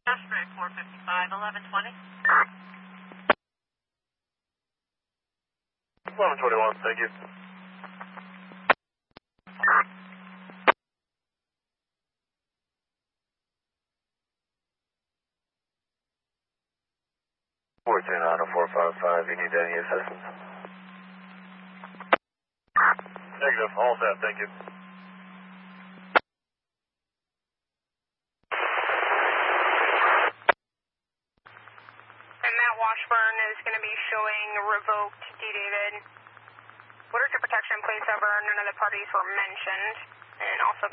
Ashbury 455, 1120. 1121, thank you. Fortune Auto 455, you need any assistance? Negative, all set, thank you. And Matt Washburn is going to be showing revoked D. David. Order to protection, please over. None of the parties were mentioned. And also